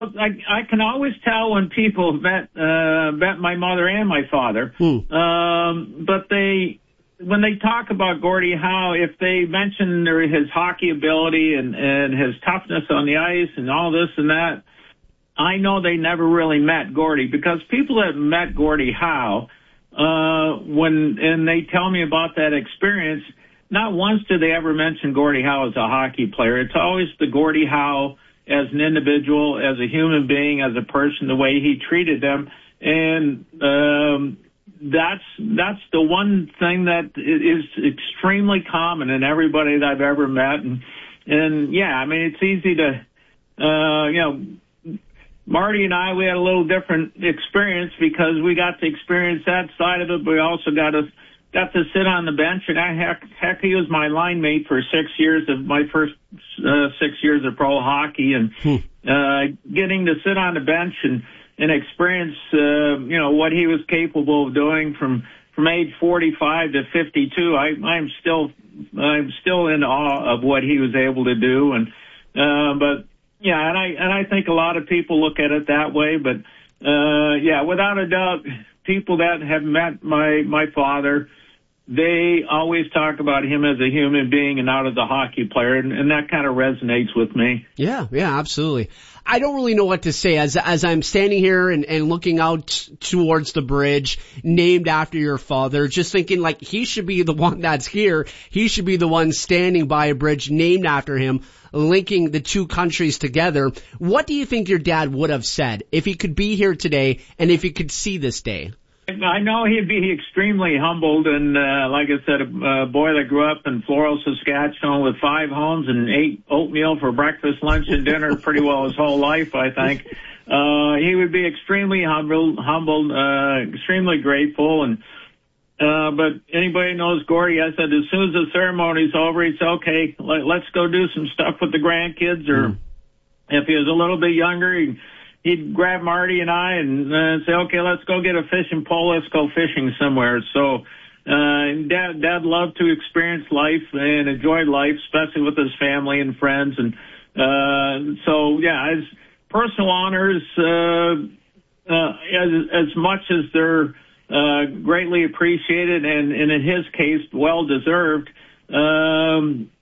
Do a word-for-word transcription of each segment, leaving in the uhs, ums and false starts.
I, I can always tell when people met uh, met my mother and my father, Hmm. um, but they when they talk about Gordie Howe, if they mention their, his hockey ability and, and his toughness on the ice and all this and that, I know they never really met Gordie, because people that met Gordie Howe, uh, when and they tell me about that experience, not once do they ever mention Gordie Howe as a hockey player. It's always the Gordie Howe as an individual, as a human being, as a person, the way he treated them. And um, that's that's the one thing that is extremely common in everybody that I've ever met. And, and yeah, I mean, it's easy to, uh, you know, Marty and I, we had a little different experience because we got to experience that side of it, but we also got to got to sit on the bench, and I, heck, heck, he was my line mate for six years of my first uh, six years of pro hockey, and uh, getting to sit on the bench and, and experience, uh, you know, what he was capable of doing from, from age forty-five to fifty-two. I, I'm still, I'm still in awe of what he was able to do. And, uh, but yeah, and I, and I think a lot of people look at it that way, but, uh, yeah, without a doubt, people that have met my, my father, they always talk about him as a human being and not as a hockey player, and, and that kind of resonates with me. Yeah, yeah, absolutely. I don't really know what to say as as I'm standing here and, and looking out towards the bridge named after your father, just thinking like he should be the one that's here. He should be the one standing by a bridge named after him, linking the two countries together. What do you think your dad would have said if he could be here today and if he could see this day? I know he'd be extremely humbled, and uh, like I said, a, a boy that grew up in Floral, Saskatchewan with five homes and ate oatmeal for breakfast, lunch, and dinner pretty well his whole life, I think. Uh, he would be extremely humbled, humbled, uh, extremely grateful, and uh, but anybody knows Gordie, I said as soon as the ceremony's over, he'd say, okay, let, let's go do some stuff with the grandkids, or mm. if he was a little bit younger, he'd he'd grab Marty and I and uh, say, okay, let's go get a fishing pole. Let's go fishing somewhere. So uh, Dad, Dad loved to experience life and enjoy life, especially with his family and friends. And uh, so, yeah, as personal honors, uh, uh, as, as much as they're uh, greatly appreciated and, and in his case, well-deserved, um,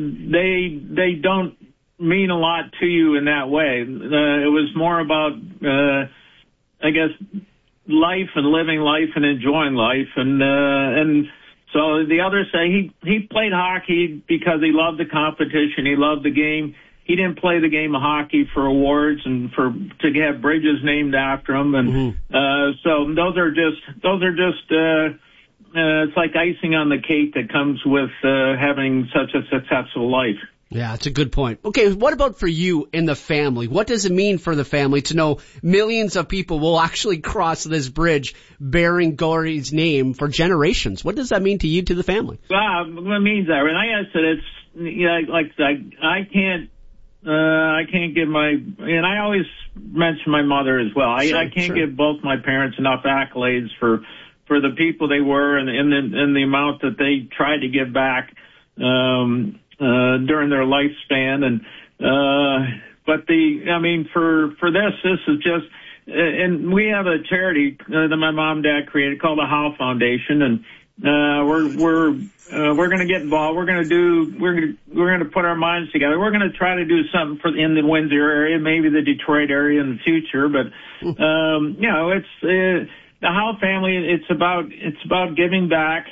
they they don't mean a lot to you in that way. Uh, it was more about, uh, I guess, life and living life and enjoying life. And, uh, and so the others say he, he played hockey because he loved the competition. He loved the game. He didn't play the game of hockey for awards and for, to have bridges named after him. And, mm-hmm. uh, so those are just, those are just, uh, uh, it's like icing on the cake that comes with, uh, having such a successful life. Yeah, that's a good point. Okay, what about for you and the family? What does it mean for the family to know millions of people will actually cross this bridge bearing Gordie's name for generations? What does that mean to you, to the family? Well, it means that. And I said it's, you know, like, I, I can't, uh, I can't give my, and I always mention my mother as well. I, sure, I can't sure. give both my parents enough accolades for, for the people they were and, and, the, and the amount that they tried to give back. Um, Uh, during their lifespan. And, uh, but the, I mean, for, for this, this is just, uh, and we have a charity uh, that my mom and dad created called the Howe Foundation. And, uh, we're, we're, uh, we're going to get involved. We're going to do, we're going to, we're going to put our minds together. We're going to try to do something for in the Windsor area, maybe the Detroit area in the future. But, um, you know, it's, uh, the Howe family, it's about, it's about giving back.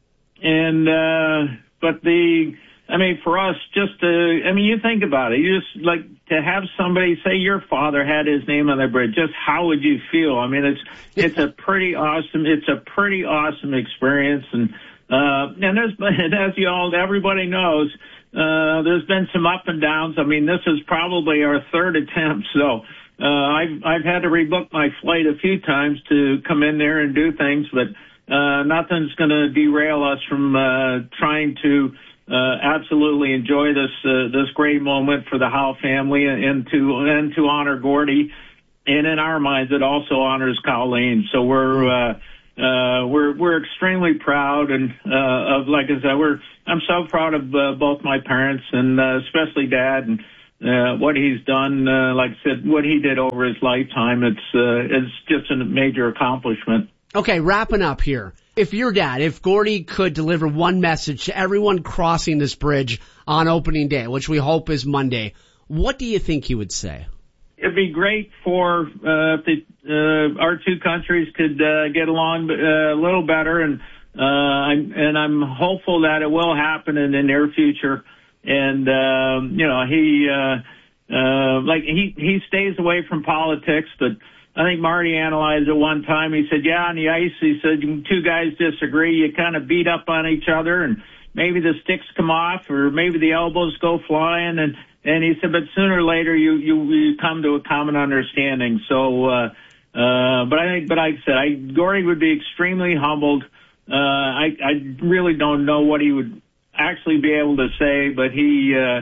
And, uh, but the, I mean, for us, just to, I mean, you think about it. You just, like, to have somebody say your father had his name on the bridge, just how would you feel? I mean, it's, it's a pretty awesome, it's a pretty awesome experience. And, uh, and there's, as you all, everybody knows, uh, there's been some up and downs. I mean, this is probably our third attempt. So, uh, I've, I've had to rebook my flight a few times to come in there and do things, but, uh, nothing's going to derail us from, uh, trying to, Uh, absolutely enjoy this uh, this great moment for the Howe family and, and to and to honor Gordie, and in our minds it also honors Colleen. So we're uh, uh, we're we're extremely proud and uh, of, like I said, we're I'm so proud of uh, both my parents and uh, especially Dad, and uh, what he's done, uh, like I said, what he did over his lifetime, it's, uh, it's just a major accomplishment. Okay, wrapping up here. If your dad, if Gordy could deliver one message to everyone crossing this bridge on opening day, which we hope is Monday, what do you think he would say? It'd be great for uh, if the, uh, our two countries could uh, get along uh, a little better, and uh, I'm, and I'm hopeful that it will happen in the near future. And uh, you know, he uh, uh, like he he stays away from politics, but I think Marty analyzed it one time. He said, yeah, on the ice, he said, two guys disagree. You kind of beat up on each other, and maybe the sticks come off, or maybe the elbows go flying. And, and he said, but sooner or later, you, you, you come to a common understanding. So, uh, uh, but I think, but like I said, I, Gordy would be extremely humbled. Uh, I, I really don't know what he would actually be able to say, but he, uh,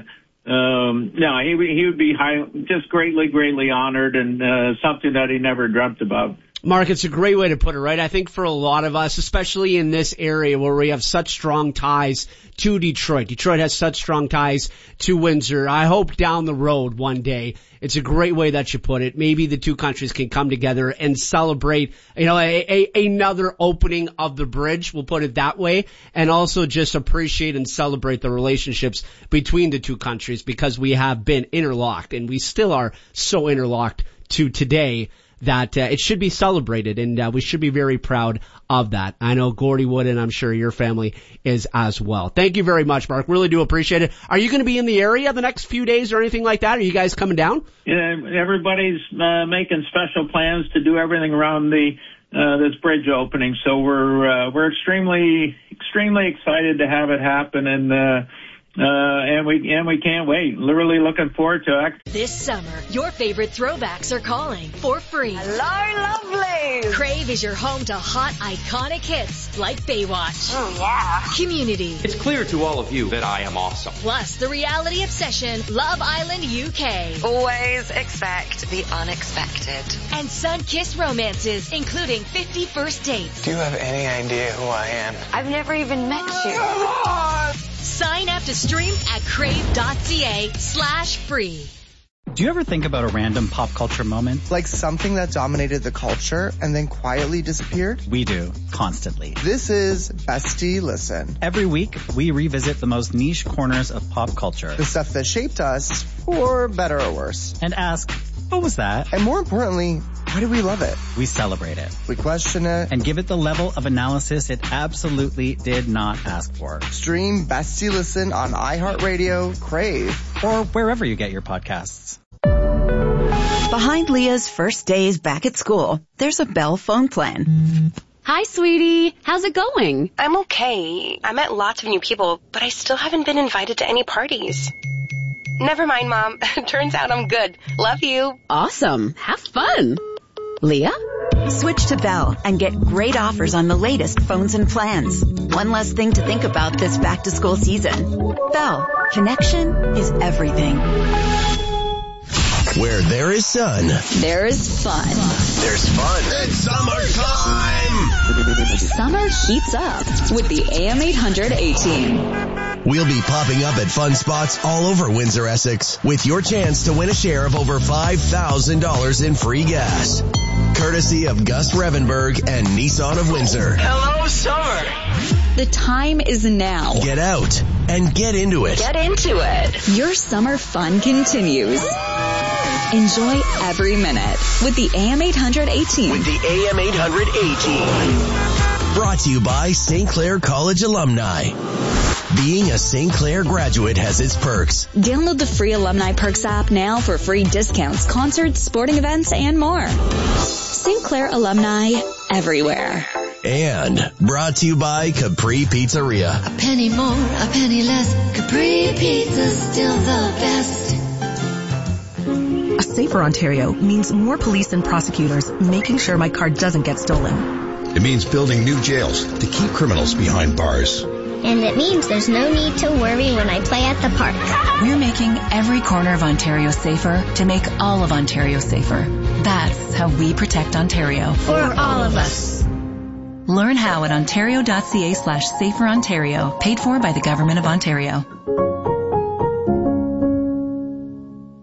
Um, no, he, he would be high, just greatly, greatly honored, and uh, something that he never dreamt about. Mark, it's a great way to put it, right? I think for a lot of us, especially in this area where we have such strong ties to Detroit, Detroit has such strong ties to Windsor. I hope down the road one day, it's a great way that you put it. Maybe the two countries can come together and celebrate, you know, a, a, another opening of the bridge, we'll put it that way, and also just appreciate and celebrate the relationships between the two countries, because we have been interlocked, and we still are so interlocked to today that uh, it should be celebrated, and uh, we should be very proud of that. I know Gordy would, and I'm sure your family is as well. Thank you very much, Mark. Really do appreciate it. Are you going to be in the area the next few days or anything like that? Are you guys coming down? Yeah, everybody's uh, making special plans to do everything around the uh, this bridge opening. So we're uh, we're extremely extremely excited to have it happen, and uh, Uh, and we and we can't wait. Literally looking forward to it. This summer, your favorite throwbacks are calling for free. Hello, lovely. Crave is your home to hot, iconic hits like Baywatch. Oh, yeah. Community. It's clear to all of you that I am awesome. Plus the reality obsession, Love Island U K. Always expect the unexpected. And sun-kissed romances, including fifty First Dates. Do you have any idea who I am? I've never even met you. Sign up to stream at crave.ca slash free. Do you ever think about a random pop culture moment? Like something that dominated the culture and then quietly disappeared? We do, constantly. This is Bestie Listen. Every week, we revisit the most niche corners of pop culture. The stuff that shaped us, for better or worse. And ask, what was that? And more importantly, why do we love it? We celebrate it. We question it. And give it the level of analysis it absolutely did not ask for. Stream Bestie Listen on iHeartRadio, Crave, or wherever you get your podcasts. Behind Leah's first days back at school, there's a Bell phone plan. Hi, sweetie. How's it going? I'm okay. I met lots of new people, but I still haven't been invited to any parties. Never mind, Mom. Turns out I'm good. Love you. Awesome. Have fun. Leah? Switch to Bell and get great offers on the latest phones and plans. One less thing to think about this back-to-school season. Bell. Connection is everything. Where there is sun, there is fun. There's fun. It's summertime. Summer heats up with the A M eight hundred A-Team. We'll be popping up at fun spots all over Windsor, Essex, with your chance to win a share of over five thousand dollars in free gas. Courtesy of Gus Revenberg and Nissan of Windsor. Hello, summer. The time is now. Get out and get into it. Get into it. Your summer fun continues. Enjoy every minute with the A M eight hundred A-Team. With the A M eight hundred A-Team. Brought to you by Saint Clair College alumni. Being a Saint Clair graduate has its perks. Download the free Alumni Perks app now for free discounts, concerts, sporting events, and more. Saint Clair alumni everywhere. And brought to you by Capri Pizzeria. A penny more, a penny less. Capri Pizza's still the best. A safer Ontario means more police and prosecutors making sure my car doesn't get stolen. It means building new jails to keep criminals behind bars. And it means there's no need to worry when I play at the park. We're making every corner of Ontario safer to make all of Ontario safer. That's how we protect Ontario. For all of us. Learn how at ontario.ca slash safer Ontario. Paid for by the Government of Ontario.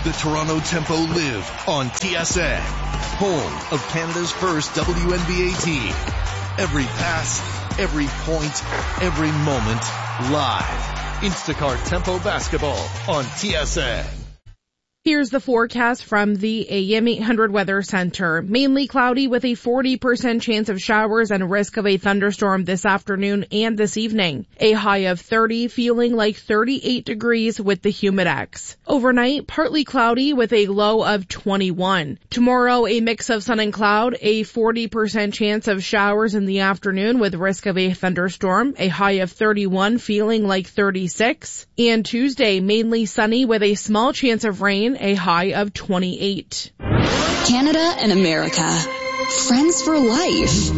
the Toronto Tempo live on T S N, home of Canada's first W N B A team. Every pass, every point, every moment, live. Instacart Tempo Basketball on T S N. Here's the forecast from the A M eight hundred Weather Center. Mainly cloudy with a forty percent chance of showers and risk of a thunderstorm this afternoon and this evening. A high of thirty, feeling like thirty-eight degrees with the Humidex. Overnight, partly cloudy with a low of twenty-one. Tomorrow, a mix of sun and cloud, a forty percent chance of showers in the afternoon with risk of a thunderstorm. A high of thirty-one, feeling like thirty-six. And Tuesday, mainly sunny with a small chance of rain, a high of twenty-eight. Canada and America. Friends for life.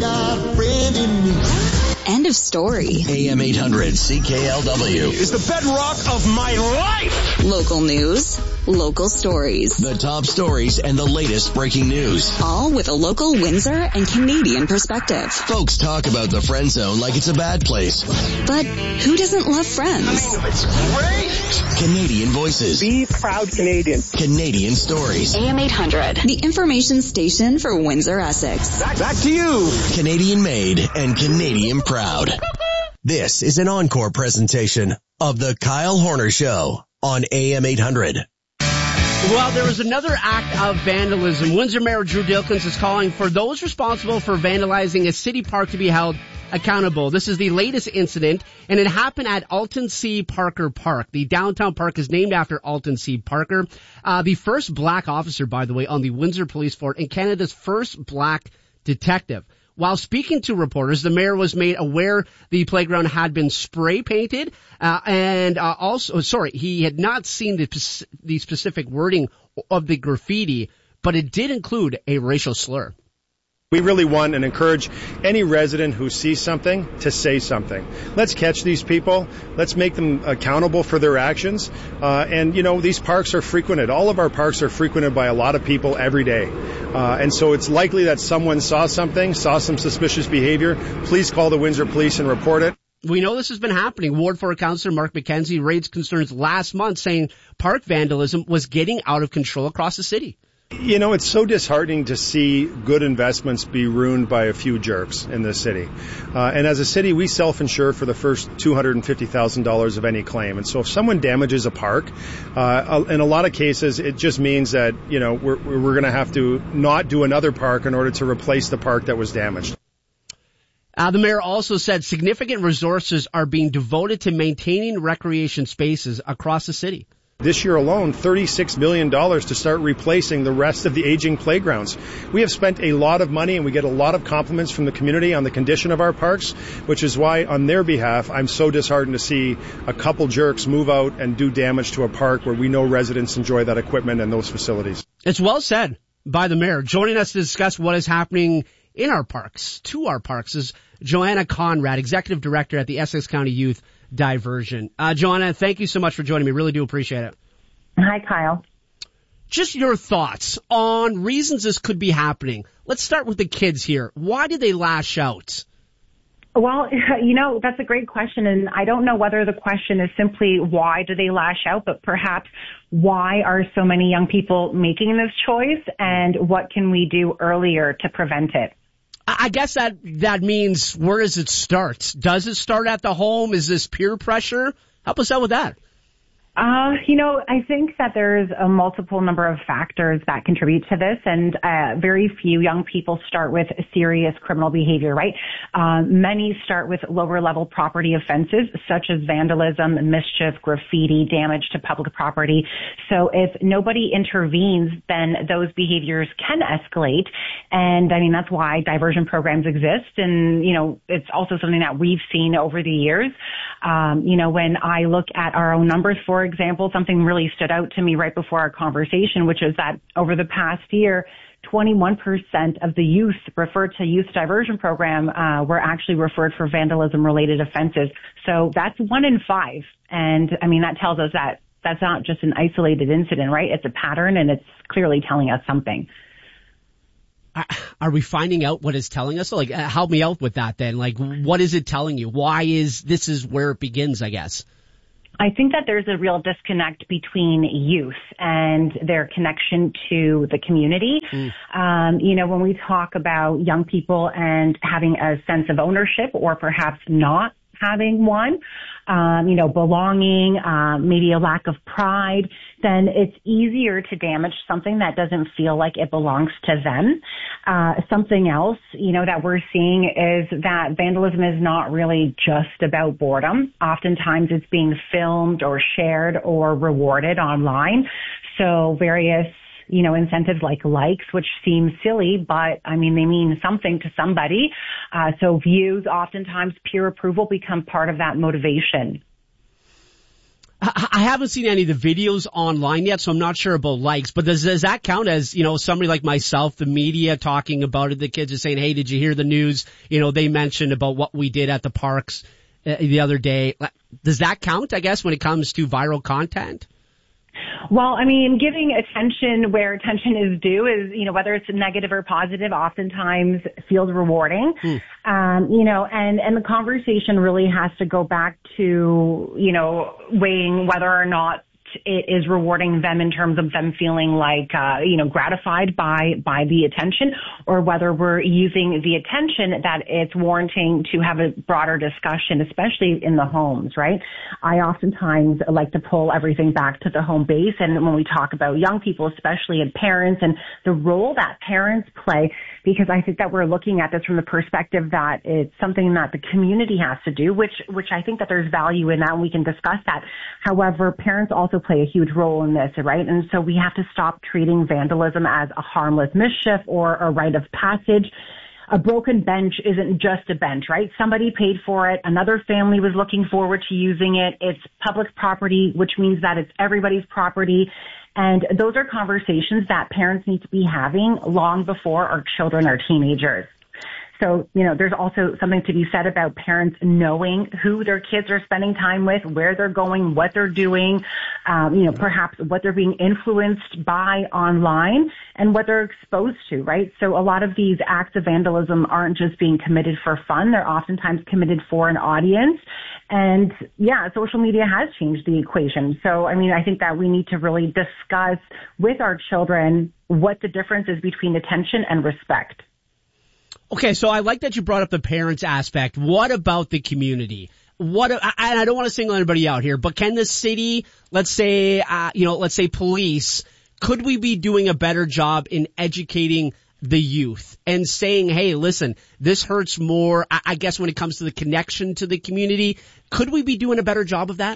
End of story. A M eight hundred C K L W is the bedrock of my life. Local news, local stories. The top stories and the latest breaking news. All with a local Windsor and Canadian perspective. Folks talk about the friend zone like it's a bad place. But who doesn't love Friends? It's great. Canadian voices. Be proud Canadian. Canadian stories. A M eight hundred, the information station for Windsor, Essex. Back, back to you. Canadian made and Canadian proud. This is an encore presentation of the Kyle Horner Show on A M eight hundred. Well, there was another act of vandalism. Windsor Mayor Drew Dilkens is calling for those responsible for vandalizing a city park to be held accountable. This is the latest incident, and it happened at Alton C. Parker Park. The downtown park is named after Alton C. Parker, uh, the first black officer, by the way, on the Windsor Police Force and Canada's first black detective. While speaking to reporters, the mayor was made aware the playground had been spray painted, uh, and uh, also, sorry, he had not seen the, the specific wording of the graffiti, but it did include a racial slur. We really want and encourage any resident who sees something to say something. Let's catch these people. Let's make them accountable for their actions. Uh, and, you know, these parks are frequented. All of our parks are frequented by a lot of people every day. Uh, and so it's likely that someone saw something, saw some suspicious behavior. Please call the Windsor Police and report it. We know this has been happening. Ward four Councillor Mark McKenzie raised concerns last month saying park vandalism was getting out of control across the city. You know, it's so disheartening to see good investments be ruined by a few jerks in this city. Uh, and as a city, we self-insure for the first two hundred fifty thousand dollars of any claim. And so if someone damages a park, uh, in a lot of cases, it just means that, you know, we're, we're going to have to not do another park in order to replace the park that was damaged. Uh, the mayor also said significant resources are being devoted to maintaining recreation spaces across the city. This year alone, thirty-six million dollars to start replacing the rest of the aging playgrounds. We have spent a lot of money and we get a lot of compliments from the community on the condition of our parks, which is why on their behalf, I'm so disheartened to see a couple jerks move out and do damage to a park where we know residents enjoy that equipment and those facilities. It's well said by the mayor. Joining us to discuss what is happening in our parks, to our parks, is Joanna Conrad, Executive Director at the Essex County Youth Diversion. Uh, Joanna, thank you so much for joining me. Really do appreciate it. Hi, Kyle. Just your thoughts on reasons this could be happening. Let's start with the kids here. Why did they lash out? Well, you know, that's a great question, and I don't know whether the question is simply why do they lash out, but perhaps why are so many young people making this choice, and what can we do earlier to prevent it? I guess that that means, where does it start? Does it start at the home? Is this peer pressure? Help us out with that. Uh, you know, I think that there's a multiple number of factors that contribute to this, and uh, very few young people start with serious criminal behavior, right? Um, many start with lower level property offenses such as vandalism, mischief, graffiti, damage to public property. So if nobody intervenes, then those behaviors can escalate. And I mean, that's why diversion programs exist. And, you know, it's also something that we've seen over the years. Um, you know, when I look at our own numbers, for example, something really stood out to me right before our conversation, which is that over the past year, twenty-one percent of the youth referred to youth diversion program uh, were actually referred for vandalism-related offenses. So that's one in five. And, I mean, that tells us that that's not just an isolated incident, right? It's a pattern, and it's clearly telling us something. Are we finding out what it's telling us? Like, help me out with that then. Like, what is it telling you? Why is this is where it begins, I guess? I think that there's a real disconnect between youth and their connection to the community. Mm. Um, you know, when we talk about young people and having a sense of ownership or perhaps not having one, um, you know, belonging, um, maybe a lack of pride, then it's easier to damage something that doesn't feel like it belongs to them. Uh, something else, you know, that we're seeing is that vandalism is not really just about boredom. Oftentimes it's being filmed or shared or rewarded online. So various you know, incentives like likes, which seem silly, but I mean, they mean something to somebody. Uh, so views, oftentimes peer approval become part of that motivation. I haven't seen any of the videos online yet, so I'm not sure about likes, but does, does that count as, you know, somebody like myself, the media talking about it, the kids are saying, hey, did you hear the news? You know, they mentioned about what we did at the parks uh, the other day. Does that count, I guess, when it comes to viral content? Well, I mean, giving attention where attention is due is, you know, whether it's negative or positive, oftentimes feels rewarding. Mm. Um, you know, and, and the conversation really has to go back to, you know, weighing whether or not it is rewarding them in terms of them feeling like, uh, you know, gratified by, by the attention, or whether we're using the attention that it's warranting to have a broader discussion, especially in the homes, right? I oftentimes like to pull everything back to the home base. And when we talk about young people, especially and parents and the role that parents play, because I think that we're looking at this from the perspective that it's something that the community has to do, which, which I think that there's value in that and we can discuss that. However, parents also play a huge role in this, right? And so we have to stop treating vandalism as a harmless mischief or a rite of passage. A broken bench isn't just a bench, right? Somebody paid for it. Another family was looking forward to using it. It's public property, which means that it's everybody's property. And those are conversations that parents need to be having long before our children are teenagers. So, you know, there's also something to be said about parents knowing who their kids are spending time with, where they're going, what they're doing, um, you know, perhaps what they're being influenced by online and what they're exposed to, right? So a lot of these acts of vandalism aren't just being committed for fun. They're oftentimes committed for an audience. And yeah, social media has changed the equation. So, I mean, I think that we need to really discuss with our children what the difference is between attention and respect. Okay, so I like that you brought up the parents aspect. What about the community? What, and I don't want to single anybody out here, but can the city, let's say, uh, you know, let's say police, could we be doing a better job in educating the youth and saying, hey, listen, this hurts more, I, I guess when it comes to the connection to the community, could we be doing a better job of that?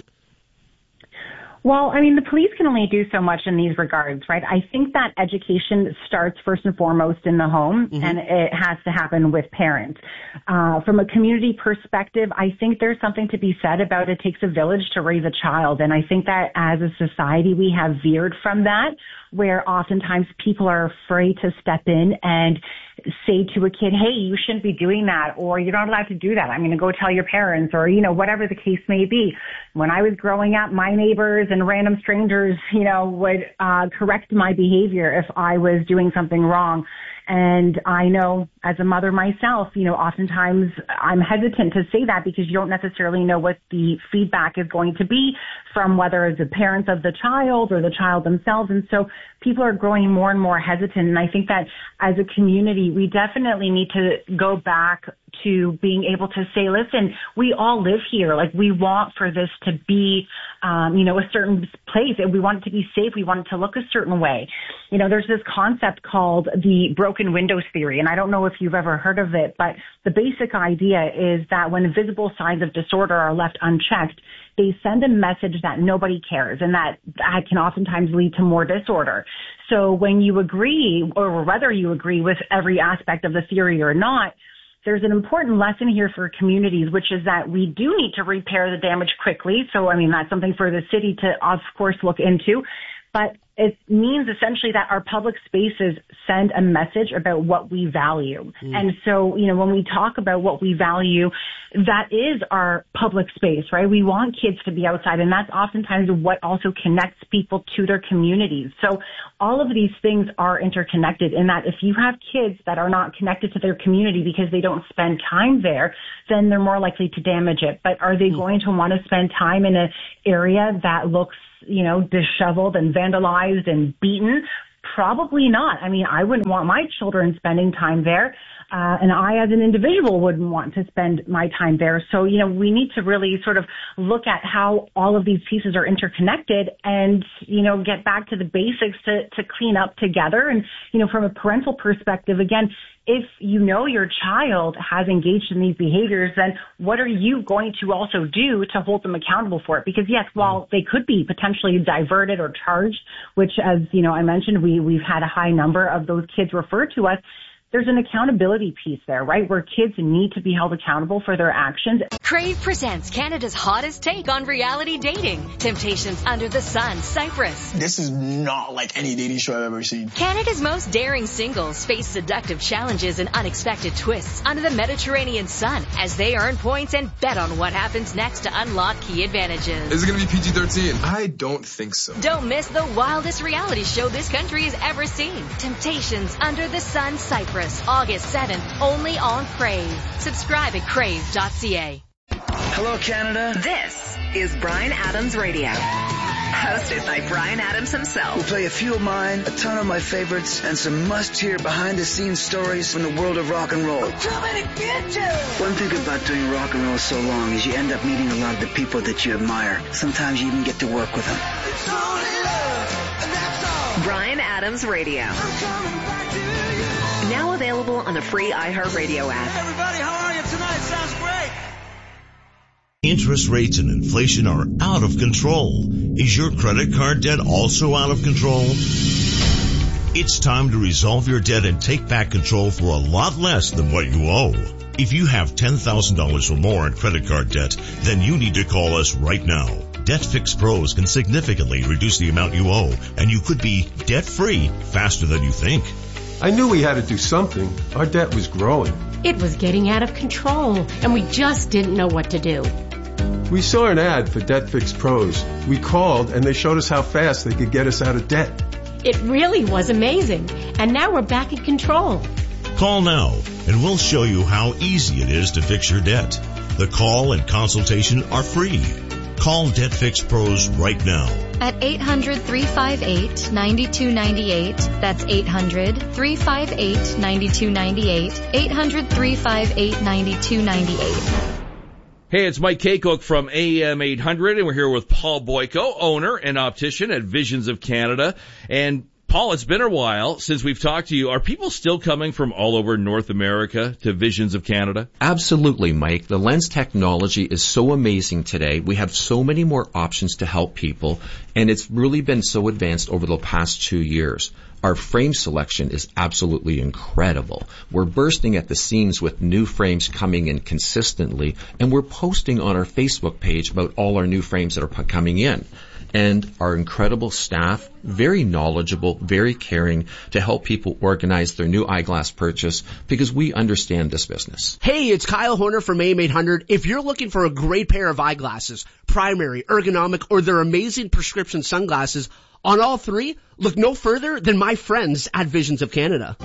Well, I mean, the police can only do so much in these regards, right? I think that education starts first and foremost in the home, mm-hmm. and it has to happen with parents. Uh, from a community perspective, I think there's something to be said about it takes a village to raise a child. And I think that as a society, we have veered from that, where oftentimes people are afraid to step in and say to a kid, hey, you shouldn't be doing that, or you're not allowed to do that. I'm going to go tell your parents, or, you know, whatever the case may be. When I was growing up, my neighbors and random strangers, you know, would uh, correct my behavior if I was doing something wrong. And I know as a mother myself, you know, oftentimes I'm hesitant to say that because you don't necessarily know what the feedback is going to be from whether it's the parents of the child or the child themselves. And so people are growing more and more hesitant. And I think that as a community, we definitely need to go back to being able to say, listen, we all live here. Like, we want for this to be, um, you know, a certain place, and we want it to be safe. We want it to look a certain way. You know, there's this concept called the broken windows theory, and I don't know if you've ever heard of it, but the basic idea is that when visible signs of disorder are left unchecked, they send a message that nobody cares, and that, that can oftentimes lead to more disorder. So when you agree, or whether you agree with every aspect of the theory or not, there's an important lesson here for communities, which is that we do need to repair the damage quickly. So, I mean, that's something for the city to, of course, look into. But it means essentially that our public spaces send a message about what we value. Mm. And so, you know, when we talk about what we value, that is our public space, right? We want kids to be outside, and that's oftentimes what also connects people to their communities. So all of these things are interconnected in that if you have kids that are not connected to their community because they don't spend time there, then they're more likely to damage it. But are they mm. going to want to spend time in an area that looks, you know, disheveled and vandalized and beaten? Probably not. I mean, I wouldn't want my children spending time there. Uh, and I, as an individual, wouldn't want to spend my time there. So, you know, we need to really sort of look at how all of these pieces are interconnected and, you know, get back to the basics to, to clean up together. And, you know, from a parental perspective, again, if you know your child has engaged in these behaviors, then what are you going to also do to hold them accountable for it? Because yes, while they could be potentially diverted or charged, which, as you know, I mentioned, we, we've had a high number of those kids referred to us, there's an accountability piece there, right, where kids need to be held accountable for their actions. Crave presents Canada's hottest take on reality dating. Temptations Under the Sun, Cyprus. This is not like any dating show I've ever seen. Canada's most daring singles face seductive challenges and unexpected twists under the Mediterranean sun as they earn points and bet on what happens next to unlock key advantages. Is it going to be P G thirteen? I don't think so. Don't miss the wildest reality show this country has ever seen. Temptations Under the Sun, Cyprus. August seventh, only on Crave. Subscribe at crave dot c a. Hello, Canada. This is Bryan Adams Radio. Hosted by Bryan Adams himself. We'll play a few of mine, a ton of my favorites, and some must-hear behind-the-scenes stories from the world of rock and roll. I'm coming to get you! One thing about doing rock and roll so long is you end up meeting a lot of the people that you admire. Sometimes you even get to work with them. It's only love, and that's all. Bryan Adams Radio. I'm coming back to you. Now available on the free iHeartRadio app. Hey everybody, how are you tonight? Sounds great. Interest rates and inflation are out of control. Is your credit card debt also out of control? It's time to resolve your debt and take back control for a lot less than what you owe. If you have ten thousand dollars or more in credit card debt, then you need to call us right now. Debt Fix Pros can significantly reduce the amount you owe, and you could be debt-free faster than you think. I knew we had to do something. Our debt was growing. It was getting out of control, and we just didn't know what to do. We saw an ad for Debt Fix Pros. We called, and they showed us how fast they could get us out of debt. It really was amazing, and now we're back in control. Call now, and we'll show you how easy it is to fix your debt. The call and consultation are free. Call Debt Fix Pros right now. At eight hundred, three five eight, nine two nine eight. That's eight hundred, three five eight, nine two nine eight. eight hundred, three five eight, nine two nine eight. Hey, it's Mike Kaycook from A M eight hundred, and we're here with Paul Boyko, owner and optician at Visions of Canada. And Paul, it's been a while since we've talked to you. Are people still coming from all over North America to Visions of Canada? Absolutely, Mike. The lens technology is so amazing today. We have so many more options to help people, and it's really been so advanced over the past two years. Our frame selection is absolutely incredible. We're bursting at the seams with new frames coming in consistently, and we're posting on our Facebook page about all our new frames that are coming in. And our incredible staff, very knowledgeable, very caring to help people organize their new eyeglass purchase because we understand this business. Hey, it's Kyle Horner from A M eight hundred. If you're looking for a great pair of eyeglasses, primary, ergonomic, or their amazing prescription sunglasses, on all three, look no further than my friends at Visions of Canada.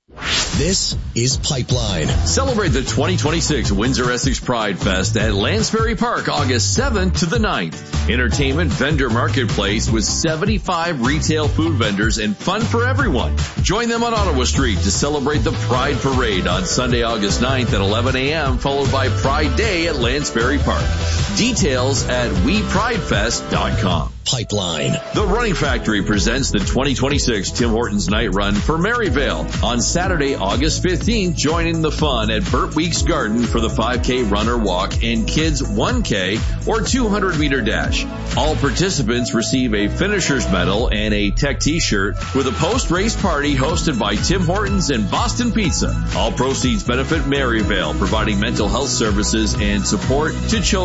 This is Pipeline. Celebrate the twenty twenty-six Windsor Essex Pride Fest at Lansbury Park, August seventh to the ninth. Entertainment vendor marketplace with seventy-five retail food vendors and fun for everyone. Join them on Ottawa Street to celebrate the Pride Parade on Sunday, August ninth at eleven a.m., followed by Pride Day at Lansbury Park. Details at we pride fest dot com. Pipeline. The Running Factory presents the twenty twenty-six Tim Hortons Night Run for Maryvale. On Saturday, August fifteenth, join in the fun at Burt Weeks Garden for the five K runner walk and kids one K or two hundred meter dash. All participants receive a finisher's medal and a tech t-shirt with a post-race party hosted by Tim Hortons and Boston Pizza. All proceeds benefit Maryvale, providing mental health services and support to children and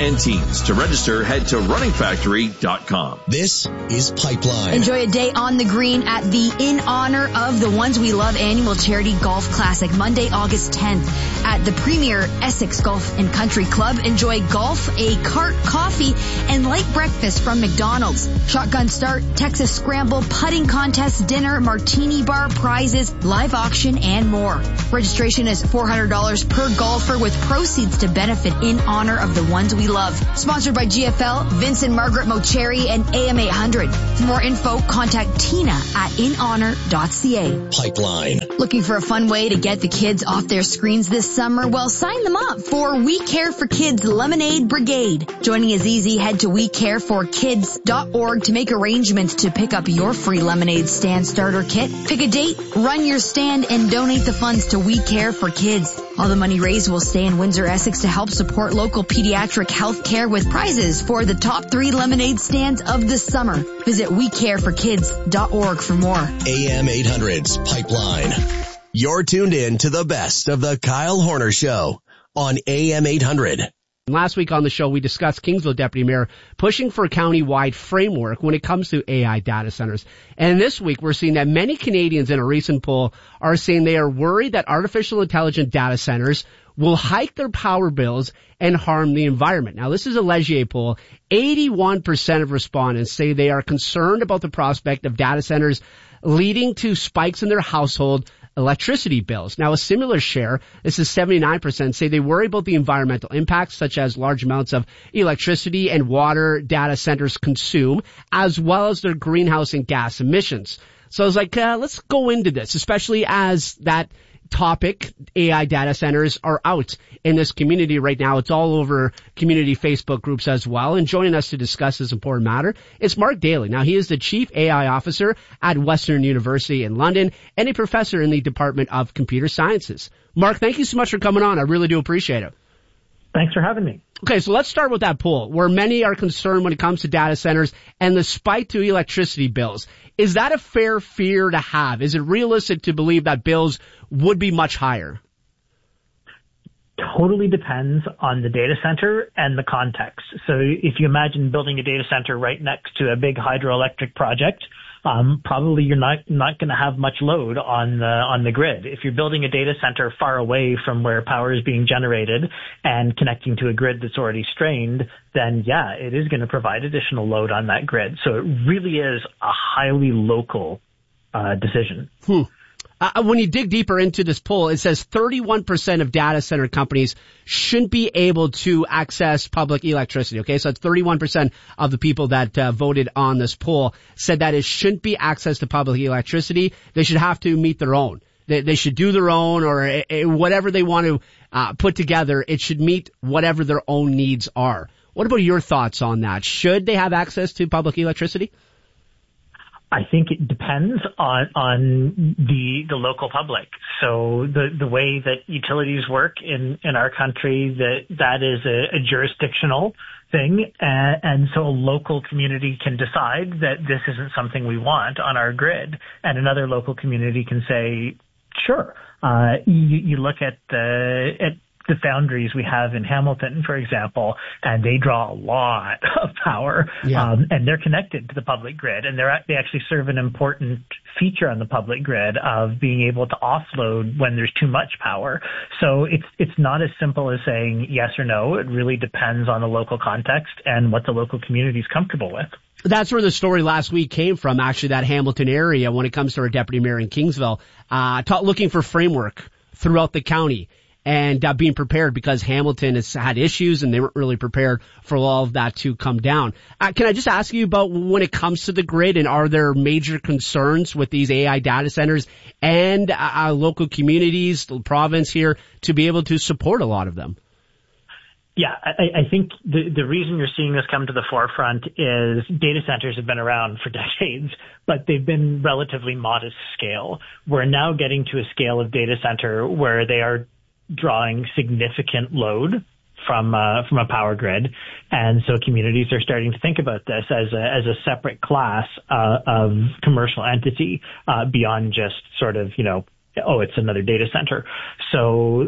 and teens. To register, head to running factory dot com. This is Pipeline. Enjoy a day on the green at the In Honor of the Ones We Love annual charity golf classic, Monday, August tenth at the premier Essex Golf and Country Club. Enjoy golf, a cart, coffee, and light breakfast from McDonald's. Shotgun start, Texas scramble, putting contest, dinner, martini bar, prizes, live auction, and more. Registration is four hundred dollars per golfer with proceeds to benefit In Honor of the Ones We Love. Sponsored by G F L, Vince and Margaret Mocheri, and A M eight hundred. For more info, contact Tina at in honor dot c a. Pipeline. Looking for a fun way to get the kids off their screens this summer? Well, sign them up for We Care for Kids Lemonade Brigade. Joining is easy. Head to we care for kids dot org to make arrangements to pick up your free lemonade stand starter kit. Pick a date, run your stand, and donate the funds to We Care for Kids. All the money raised will stay in Windsor, Essex to help support local pediatric health care with prizes for the top three lemonade stands of the summer. Visit we care for kids dot org for more. A M eight hundred's Pipeline. You're tuned in to the best of the Kyle Horner Show on A M eight hundred. Last week on the show, we discussed Kingsville Deputy Mayor pushing for a county-wide framework when it comes to A I data centers. And this week, we're seeing that many Canadians in a recent poll are saying they are worried that artificial intelligent data centers will hike their power bills and harm the environment. Now, this is a Leger poll. eighty-one percent of respondents say they are concerned about the prospect of data centers leading to spikes in their household electricity bills. Now, a similar share, this is seventy-nine percent, say they worry about the environmental impacts, such as large amounts of electricity and water data centers consume, as well as their greenhouse and gas emissions. So I was like, uh, let's go into this, especially as that topic, A I data centers, are out in this community right now. It's all over community Facebook groups as well. And joining us to discuss this important matter is Mark Daly. Now, he is the Chief A I Officer at Western University in London and a professor in the Department of Computer Sciences. Mark, thank you so much for coming on. I really do appreciate it. Thanks for having me. Okay, so let's start with that poll, where many are concerned when it comes to data centers and the spike to electricity bills. Is that a fair fear to have? Is it realistic to believe that bills would be much higher? Totally depends on the data center and the context. So if you imagine building a data center right next to a big hydroelectric project, Um, probably you're not not going to have much load on the on the grid. If you're building a data center far away from where power is being generated and connecting to a grid that's already strained, then yeah, it is going to provide additional load on that grid. So it really is a highly local uh, decision. Hmm. Uh, when you dig deeper into this poll, it says thirty-one percent of data center companies shouldn't be able to access public electricity. Okay, so it's thirty-one percent of the people that uh, voted on this poll said that it shouldn't be access to public electricity. They should have to meet their own. They, they should do their own, or uh, whatever they want to uh, put together. It should meet whatever their own needs are. What about your thoughts on that? Should they have access to public electricity? I think it depends on on the the local public. So the the way that utilities work in in our country, that that is a, a jurisdictional thing, and, and so a local community can decide that this isn't something we want on our grid, and another local community can say, sure. Uh, you, you look at the at the foundries we have in Hamilton, for example, and they draw a lot of power, yeah. um, and they're connected to the public grid, and they're they actually serve an important feature on the public grid of being able to offload when there's too much power. So it's it's not as simple as saying yes or no. It really depends on the local context and what the local community is comfortable with. That's where the story last week came from, actually, that Hamilton area when it comes to our deputy mayor in Kingsville, uh, ta- looking for framework throughout the county. And uh, being prepared because Hamilton has had issues and they weren't really prepared for all of that to come down. Uh, can I just ask you about when it comes to the grid, and are there major concerns with these A I data centers and uh, local communities, the province here, to be able to support a lot of them? Yeah, I, I think the, the reason you're seeing this come to the forefront is data centers have been around for decades, but they've been relatively modest scale. We're now getting to a scale of data center where they are drawing significant load from uh, from a power grid, and so communities are starting to think about this as a as a separate class uh, of commercial entity uh, beyond just sort of, you know, oh, it's another data center. So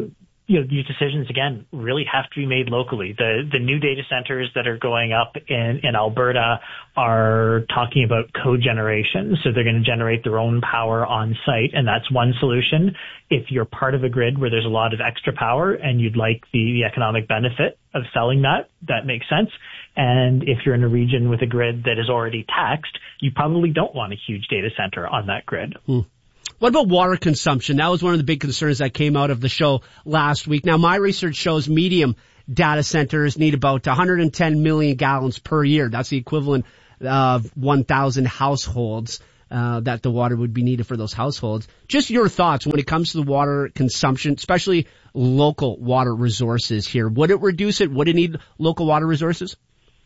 you know, these decisions, again, really have to be made locally. The the new data centers that are going up in, in Alberta are talking about cogeneration. So they're going to generate their own power on site, and that's one solution. If you're part of a grid where there's a lot of extra power and you'd like the, the economic benefit of selling that, that makes sense. And if you're in a region with a grid that is already taxed, you probably don't want a huge data center on that grid. Hmm. What about water consumption? That was one of the big concerns that came out of the show last week. Now, my research shows medium data centers need about one hundred ten million gallons per year. That's the equivalent of one thousand households uh, that the water would be needed for those households. Just your thoughts when it comes to the water consumption, especially local water resources here. Would it reduce it? Would it need local water resources?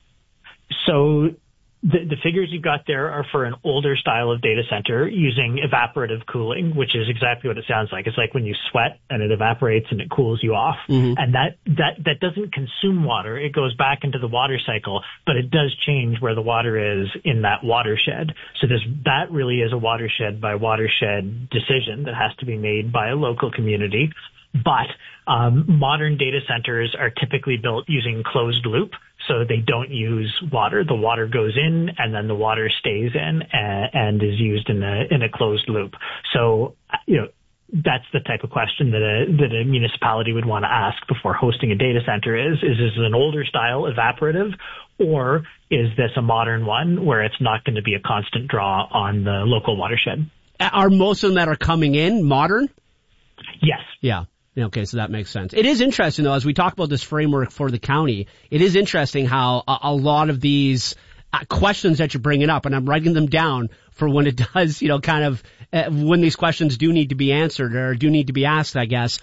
So The, the figures you've got there are for an older style of data center using evaporative cooling, which is exactly what it sounds like. It's like when you sweat and it evaporates and it cools you off. Mm-hmm. And that, that, that doesn't consume water. It goes back into the water cycle, but it does change where the water is in that watershed. So this, that really is a watershed by watershed decision that has to be made by a local community. But um, modern data centers are typically built using closed loop, so they don't use water. The water goes in, and then the water stays in and, and is used in a in a closed loop. So, you know, that's the type of question that a that a municipality would want to ask before hosting a data center: is is this an older style evaporative, or is this a modern one where it's not going to be a constant draw on the local watershed? Are most of them that are coming in modern? Yes. Yeah. Okay, so that makes sense. It is interesting, though, as we talk about this framework for the county, it is interesting how a, a lot of these uh, questions that you're bringing up, and I'm writing them down for when it does, you know, kind of, uh, when these questions do need to be answered or do need to be asked, I guess,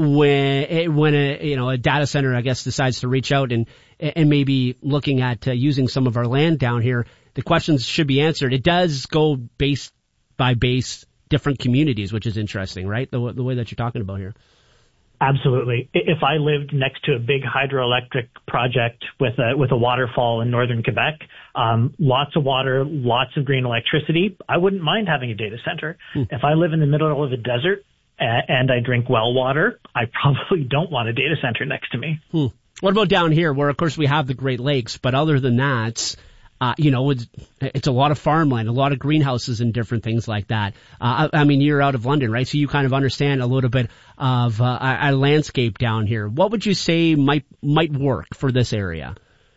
when, when a, you know, a data center, I guess, decides to reach out and, and maybe looking at uh, using some of our land down here, the questions should be answered. It does go base by base, different communities, which is interesting, right? The, the way that you're talking about here. Absolutely. If I lived next to a big hydroelectric project with a with a waterfall in northern Quebec, um, lots of water, lots of green electricity, I wouldn't mind having a data center. Hmm. If I live in the middle of a desert and I drink well water, I probably don't want a data center next to me. Hmm. What about down here, where of course we have the Great Lakes, but other than that, Uh, you know, it's, it's a lot of farmland, a lot of greenhouses and different things like that. Uh, I, I mean, you're out of London, right? So you kind of understand a little bit of uh, a, a landscape down here. What would you say might might work for this area?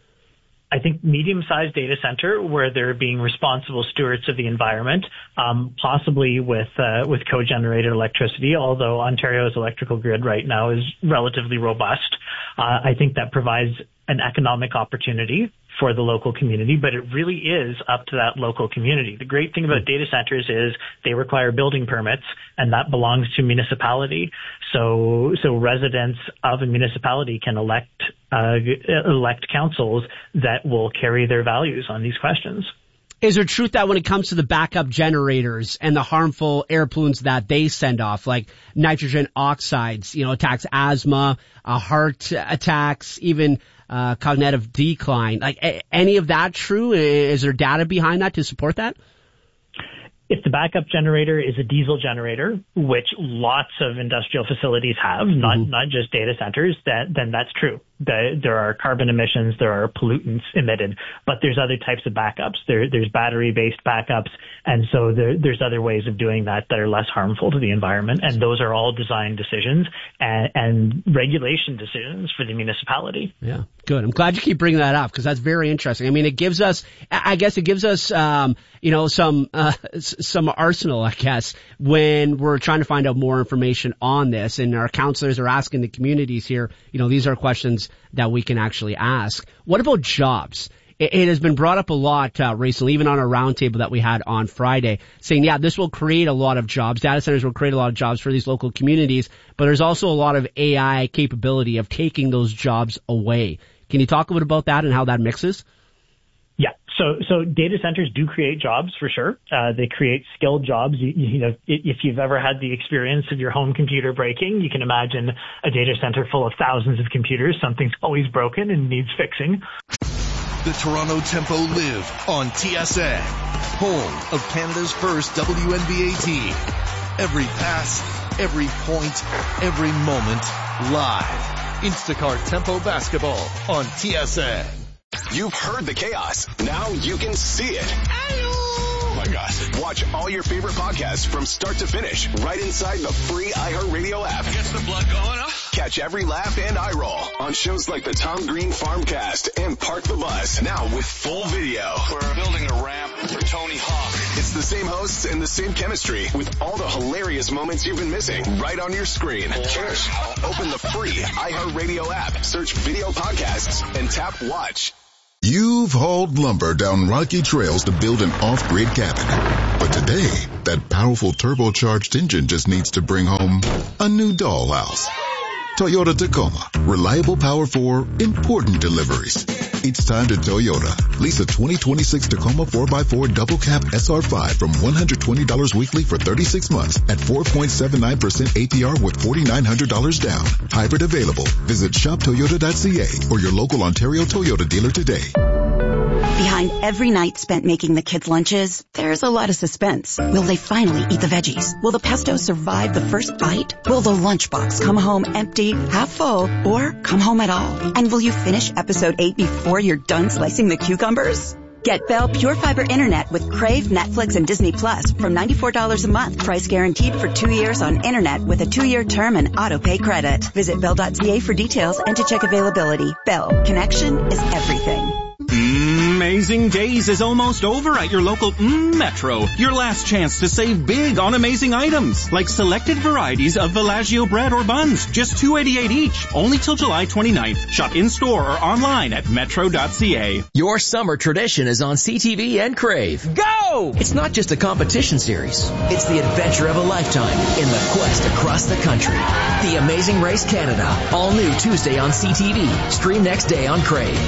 I think medium-sized data center where they're being responsible stewards of the environment, um, possibly with uh, with co-generated electricity, although Ontario's electrical grid right now is relatively robust. Uh, I think that provides an economic opportunity for the local community, but it really is up to that local community. The great thing about data centers is they require building permits, and that belongs to municipality. So, so residents of a municipality can elect uh, elect councils that will carry their values on these questions. Is there truth that when it comes to the backup generators and the harmful air pollutants that they send off, like nitrogen oxides, you know, attacks asthma, uh, heart attacks, even uh, cognitive decline, like a- any of that true? Is there data behind that to support that? If the backup generator is a diesel generator, which lots of industrial facilities have, mm-hmm. not not just data centers, that then that's true. The, there are carbon emissions, there are pollutants emitted, but there's other types of backups. There, there's battery-based backups, and so there, there's other ways of doing that that are less harmful to the environment, and those are all design decisions and, and regulation decisions for the municipality. Yeah, good. I'm glad you keep bringing that up because that's very interesting. I mean, it gives us, I guess it gives us, um, you know, some uh, some arsenal, I guess, when we're trying to find out more information on this, and our counselors are asking the communities here, you know, these are questions that we can actually ask. What about jobs? It, it has been brought up a lot uh, recently, even on a roundtable that we had on Friday, saying, yeah, this will create a lot of jobs. Data centers will create a lot of jobs for these local communities, but there's also a lot of A I capability of taking those jobs away. Can you talk a bit about that and how that mixes? Yeah. So, so data centers do create jobs for sure. Uh, they create skilled jobs. You, you know, if you've ever had the experience of your home computer breaking, you can imagine a data center full of thousands of computers. Something's always broken and needs fixing. The Toronto Tempo live on T S N, home of Canada's first W N B A team. Every pass, Every point, every moment, live. Instacart Tempo Basketball on T S N. You've heard the chaos. Now you can see it. Oh my gosh. Watch all your favorite podcasts from start to finish right inside the free iHeartRadio app. Gets the blood going, huh? Catch every laugh and eye roll on shows like the Tom Green Farmcast and Park the Bus. Now with full video. We're building a ramp for Tony Hawk. It's the same hosts and the same chemistry with all the hilarious moments you've been missing right on your screen. Cheers. Open the free iHeartRadio app, search video podcasts, and tap watch. You've hauled lumber down rocky trails to build an off-grid cabin. But today, that powerful turbocharged engine just needs to bring home a new dollhouse. Toyota Tacoma. Reliable power for important deliveries. It's time to Toyota. Lease a twenty twenty-six Tacoma four by four double cab S R five from one hundred twenty dollars weekly for thirty-six months at four point seven nine percent A P R with four thousand nine hundred dollars down. Hybrid available. Visit shop toyota dot c a or your local Ontario Toyota dealer today. Behind every night spent making the kids' lunches, there's a lot of suspense. Will they finally eat the veggies? Will the pesto survive the first bite? Will the lunchbox come home empty, half full, or come home at all? And will you finish episode eight before you're done slicing the cucumbers? Get Bell Pure Fiber Internet with Crave, Netflix, and Disney Plus from ninety-four dollars a month. Price guaranteed for two years on Internet with a two-year term and auto-pay credit. Visit bell dot c a for details and to check availability. Bell. Connection is everything. Amazing Days is almost over at your local mm, Metro. Your last chance to save big on amazing items, like selected varieties of Villaggio bread or buns, just two dollars and eighty-eight cents each, only till July twenty-ninth. Shop in-store or online at metro dot c a. Your summer tradition is on C T V and Crave. Go! It's not just a competition series. It's the adventure of a lifetime in the quest across the country. The Amazing Race Canada, all new Tuesday on C T V. Stream next day on Crave.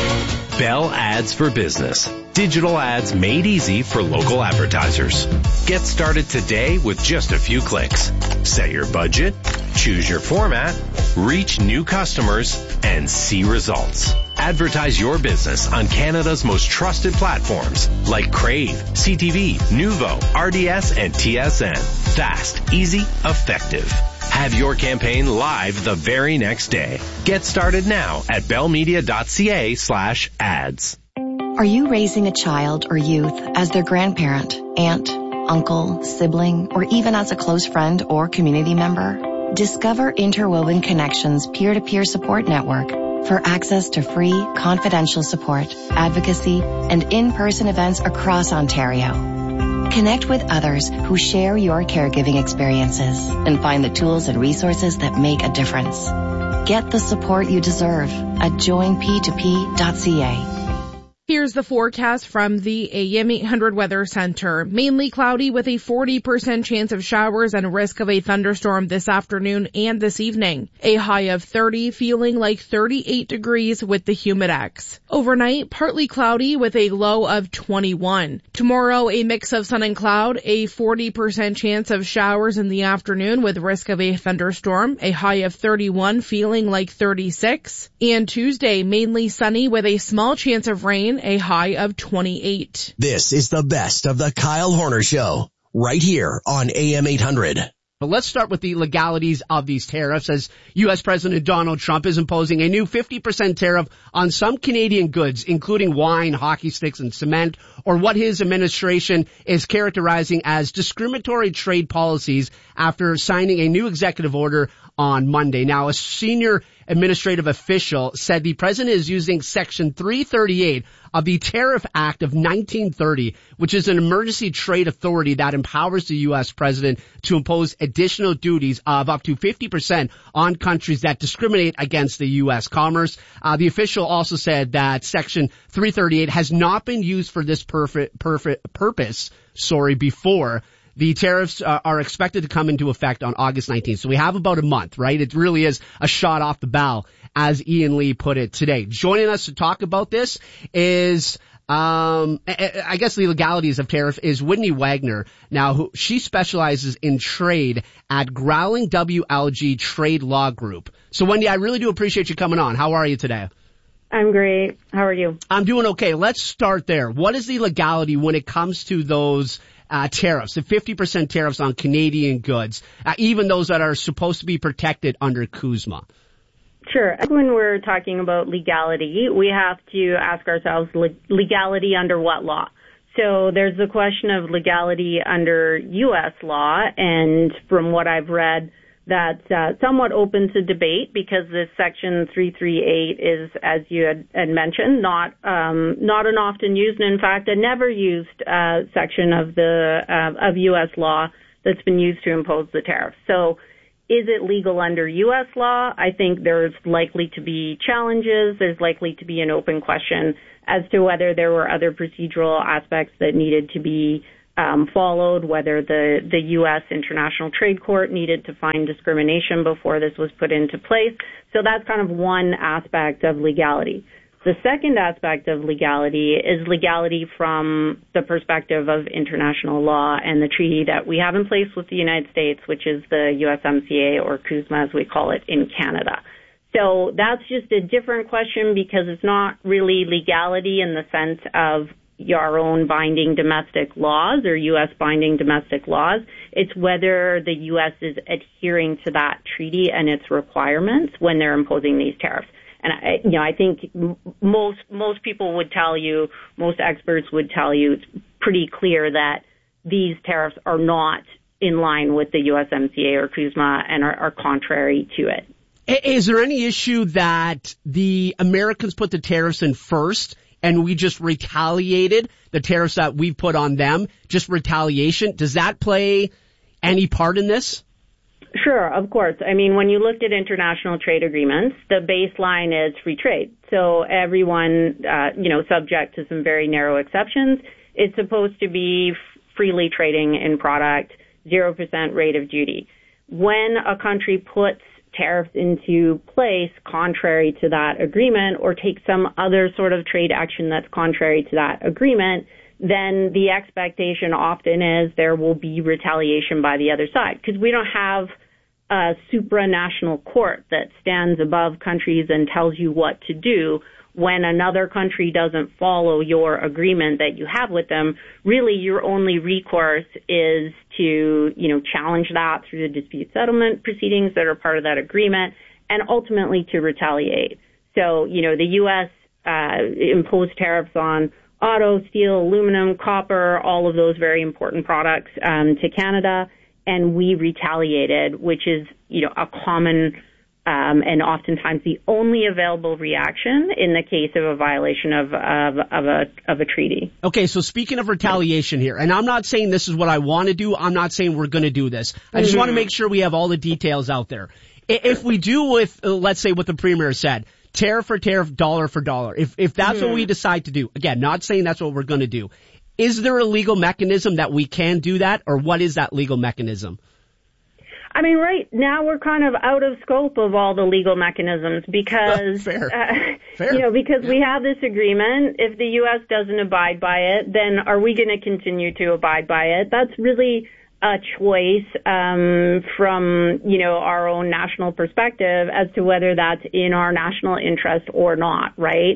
Bell Ads for Business. Digital ads made easy for local advertisers. Get started today with just a few clicks. Set your budget, choose your format, reach new customers, and see results. Advertise your business on Canada's most trusted platforms like Crave, C T V, Nuvo, R D S, and T S N. Fast, easy, effective. Have your campaign live the very next day. Get started now at bellmedia dot c a slash ads. Are you raising a child or youth as their grandparent, aunt, uncle, sibling, or even as a close friend or community member? Discover Interwoven Connections peer-to-peer support network for access to free, confidential support, advocacy, and in-person events across Ontario. Connect with others who share your caregiving experiences and find the tools and resources that make a difference. Get the support you deserve at join p two p dot c a. Here's the forecast from the A M eight hundred Weather Center. Mainly cloudy with a forty percent chance of showers and a risk of a thunderstorm this afternoon and this evening. A high of thirty, feeling like thirty-eight degrees with the Humidex. Overnight, partly cloudy with a low of twenty-one. Tomorrow, a mix of sun and cloud, a forty percent chance of showers in the afternoon with risk of a thunderstorm. A high of thirty-one, feeling like thirty-six. And Tuesday, mainly sunny with a small chance of rain, a high of twenty-eight. This is the best of the Kyle Horner Show, right here on A M eight hundred. But let's start with the legalities of these tariffs, as U S President Donald Trump is imposing a new fifty percent tariff on some Canadian goods, including wine, hockey sticks, and cement, or what his administration is characterizing as discriminatory trade policies after signing a new executive order on Monday. Now, a senior administrative official said the president is using Section three thirty-eight of the Tariff Act of nineteen thirty, which is an emergency trade authority that empowers the U S president to impose additional duties of up to fifty percent on countries that discriminate against the U S commerce. Uh, the official also said that Section three thirty-eight has not been used for this perfect, perfect purpose, sorry, before. The tariffs uh, are expected to come into effect on August nineteenth. So we have about a month, right? It really is a shot off the bow, as Ian Lee put it today. Joining us to talk about this is, um, I guess the legalities of tariff is Whitney Wagner. Now, who, she specializes in trade at Growling W L G Trade Law Group. So Wendy, I really do appreciate you coming on. How are you today? I'm great. How are you? I'm doing okay. Let's start there. What is the legality when it comes to those uh, tariffs, the fifty percent tariffs on Canadian goods, uh, even those that are supposed to be protected under CUSMA? Sure. When we're talking about legality, we have to ask ourselves legality under what law? So there's the question of legality under U S law, and from what I've read, that's uh, somewhat open to debate because this Section three thirty-eight is, as you had, had mentioned, not um, not an often used, and in fact, a never used uh, section of the uh, of U S law that's been used to impose the tariff. So, is it legal under U S law? I think there's likely to be challenges. There's likely to be an open question as to whether there were other procedural aspects that needed to be um, followed, whether the, the U S International Trade Court needed to find discrimination before this was put into place. So that's kind of one aspect of legality. The second aspect of legality is legality from the perspective of international law and the treaty that we have in place with the United States, which is the U S M C A, or CUSMA as we call it in Canada. So that's just a different question because it's not really legality in the sense of our own binding domestic laws or U S binding domestic laws. It's whether the U S is adhering to that treaty and its requirements when they're imposing these tariffs. And I, you know, I think most most people would tell you, most experts would tell you, it's pretty clear that these tariffs are not in line with the U S M C A or CUSMA and are, are contrary to it. Is there any issue that the Americans put the tariffs in first and we just retaliated the tariffs that we put on them? Just retaliation? Does that play any part in this? Sure, of course. I mean, when you looked at international trade agreements, the baseline is free trade. So everyone, uh, you know, subject to some very narrow exceptions, is supposed to be freely trading in product, zero percent rate of duty. When a country puts tariffs into place contrary to that agreement or takes some other sort of trade action that's contrary to that agreement, then the expectation often is there will be retaliation by the other side because we don't have a supranational court that stands above countries and tells you what to do. When another country doesn't follow your agreement that you have with them, really your only recourse is to, you know, challenge that through the dispute settlement proceedings that are part of that agreement and ultimately to retaliate. So, you know, the U S uh, imposed tariffs on auto, steel, aluminum, copper, all of those very important products um, to Canada, and we retaliated, which is, you know, a common Um, and oftentimes the only available reaction in the case of a violation of, of, of a, of a treaty. Okay. So speaking of retaliation here, and I'm not saying this is what I want to do. I'm not saying we're going to do this. I just mm-hmm. want to make sure we have all the details out there. If we do with, uh, let's say what the premier said, tariff for tariff, dollar for dollar. If, if that's mm-hmm. what we decide to do, again, not saying that's what we're going to do. Is there a legal mechanism that we can do that, or what is that legal mechanism? I mean, right now we're kind of out of scope of all the legal mechanisms because, Fair. Uh, Fair. you know, because yeah. we have this agreement. If the U S doesn't abide by it, then are we going to continue to abide by it? That's really a choice um, from, you know, our own national perspective as to whether that's in our national interest or not, right?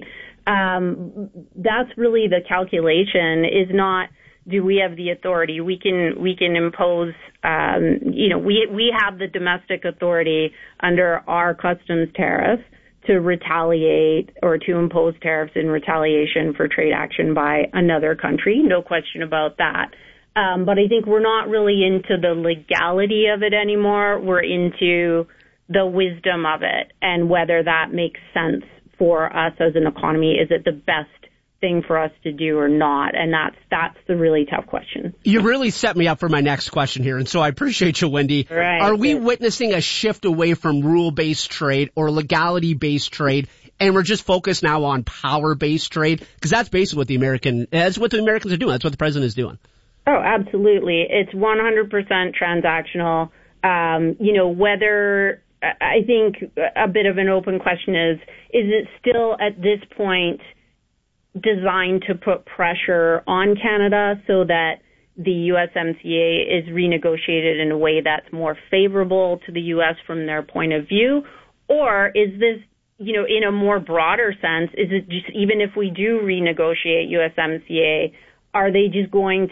Um, that's really the calculation, is not, do we have the authority? We can we can impose, um, you know, we we have the domestic authority under our customs tariff to retaliate or to impose tariffs in retaliation for trade action by another country. No question about that. Um, but I think we're not really into the legality of it anymore. We're into the wisdom of it and whether that makes sense for us as an economy. Is it the best thing for us to do or not? And that's that's the really tough question. You really set me up for my next question here, and so I appreciate you, Wendy. Right. Are we witnessing a shift away from rule-based trade or legality-based trade, and we're just focused now on power-based trade? Because that's basically what the American, that's what the Americans are doing. That's what the president is doing. Oh, absolutely. It's one hundred percent transactional. Um, you know, whether, I think a bit of an open question is, is it still at this point designed to put pressure on Canada so that the U S M C A is renegotiated in a way that's more favorable to the U S from their point of view? Or is this, you know, in a more broader sense, is it just, even if we do renegotiate U S M C A, are they just going to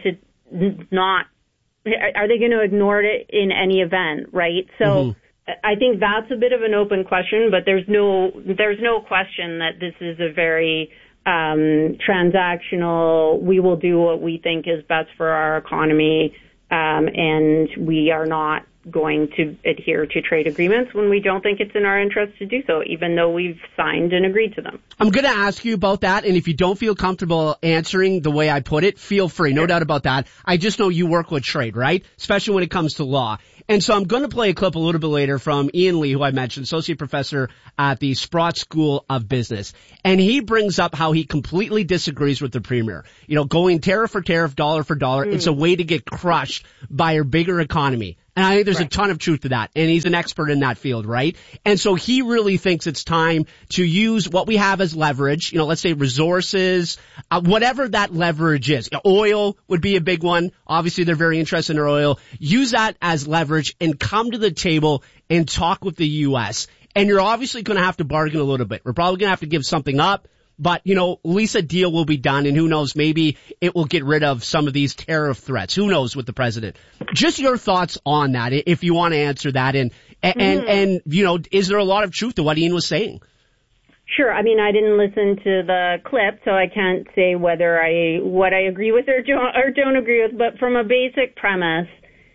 not, are they going to ignore it in any event, right? So mm-hmm. I think that's a bit of an open question, but there's no, there's no question that this is a very um, transactional, we will do what we think is best for our economy, um, and we are not going to adhere to trade agreements when we don't think it's in our interest to do so, even though we've signed and agreed to them. I'm going to ask you about that, and if you don't feel comfortable answering the way I put it, feel free. No sure. doubt about that. I just know you work with trade, right? Especially when it comes to law. And so I'm going to play a clip a little bit later from Ian Lee, who I mentioned, associate professor at the Sprott School of Business. And he brings up how he completely disagrees with the premier. You know, going tariff for tariff, dollar for dollar, mm. it's a way to get crushed by a bigger economy. And I think there's right. a ton of truth to that. And he's an expert in that field, right? And so he really thinks it's time to use what we have as leverage, you know, let's say resources, uh, whatever that leverage is. Oil would be a big one. Obviously, they're very interested in their oil. Use that as leverage and come to the table and talk with the U S. And you're obviously going to have to bargain a little bit. We're probably going to have to give something up. But, you know, at least a deal will be done, and who knows, maybe it will get rid of some of these tariff threats. Who knows with the president? Just your thoughts on that, if you want to answer that. And, and, mm. and, you know, is there a lot of truth to what Ian was saying? Sure. I mean, I didn't listen to the clip, so I can't say whether I, what I agree with or don't, or don't agree with. But from a basic premise,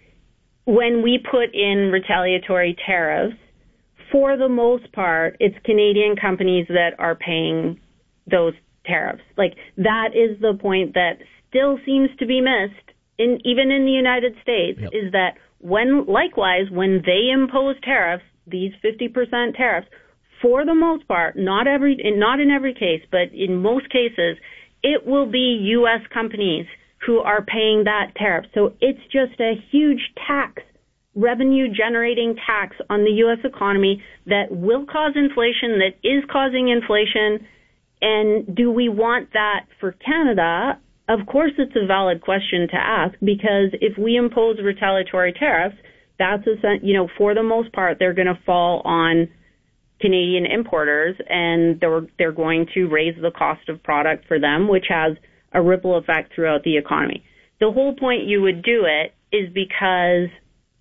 when we put in retaliatory tariffs, for the most part, it's Canadian companies that are paying those tariffs. Like, that is the point that still seems to be missed, in even in the United States, yep. is that when, likewise, when they impose tariffs, these fifty percent tariffs, for the most part, not every, not in every case, but in most cases, it will be U S companies who are paying that tariff. So it's just a huge tax, revenue generating tax on the U S economy that will cause inflation, that is causing inflation. And do we want that for Canada? Of course, it's a valid question to ask, because if we impose retaliatory tariffs, that's a, you know, for the most part, they're going to fall on Canadian importers, and they're they're going to raise the cost of product for them, which has a ripple effect throughout the economy. The whole point you would do it is because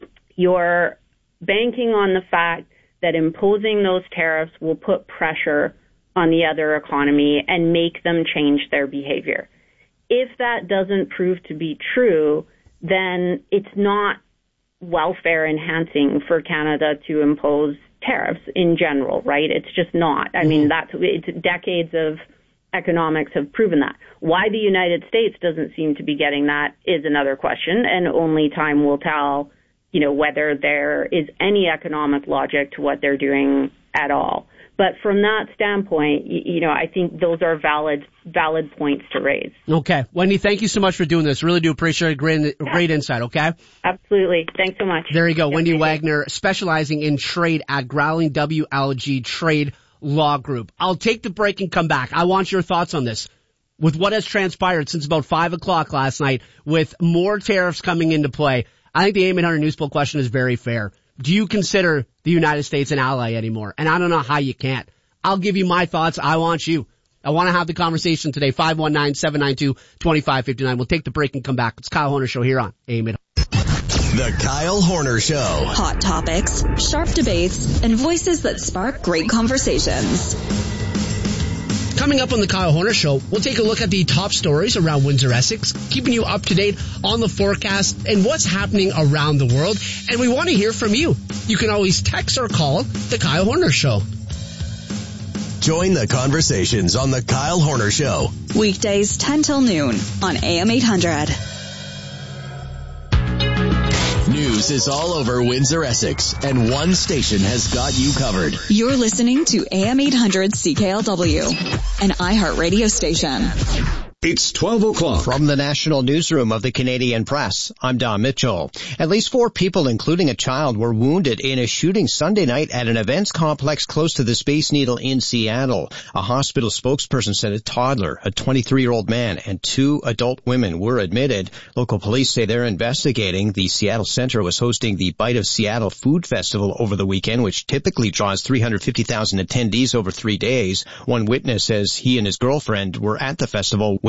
you're banking on the fact that imposing those tariffs will put pressure on the other economy and make them change their behavior. If that doesn't prove to be true, then it's not welfare enhancing for Canada to impose tariffs in general, right? It's just not. I mean, that's, it's decades of economics have proven that. Why the United States doesn't seem to be getting that is another question, and only time will tell, you know, whether there is any economic logic to what they're doing at all. But from that standpoint, you know, I think those are valid, valid points to raise. Okay. Wendy, thank you so much for doing this. Really do appreciate it. Great, great insight, okay? Absolutely. Thanks so much. There you go. Wendy Wagner, specializing in trade at Growling W L G Trade Law Group. I'll take the break and come back. I want your thoughts on this. With what has transpired since about five o'clock last night, with more tariffs coming into play, I think the A M eight hundred News Poll question is very fair. Do you consider the United States an ally anymore? And I don't know how you can't. I'll give you my thoughts. I want you. I want to have the conversation today. five one nine, seven nine two, two five five nine. We'll take the break and come back. It's Kyle Horner Show here on A M eight hundred. The Kyle Horner Show. Hot topics, sharp debates, and voices that spark great conversations. Coming up on the Kyle Horner Show, we'll take a look at the top stories around Windsor, Essex, keeping you up to date on the forecast and what's happening around the world. And we want to hear from you. You can always text or call the Kyle Horner Show. Join the conversations on the Kyle Horner Show. Weekdays ten till noon on A M eight hundred. News is all over Windsor, Essex, and one station has got you covered. You're listening to A M eight hundred C K L W, an iHeartRadio station. It's twelve o'clock. From the National Newsroom of the Canadian Press, I'm Don Mitchell. At least four people, including a child, were wounded in a shooting Sunday night at an events complex close to the Space Needle in Seattle. A hospital spokesperson said a toddler, a twenty-three-year-old man, and two adult women were admitted. Local police say they're investigating. The Seattle Center was hosting the Bite of Seattle Food Festival over the weekend, which typically draws three hundred fifty thousand attendees over three days. One witness says he and his girlfriend were at the festival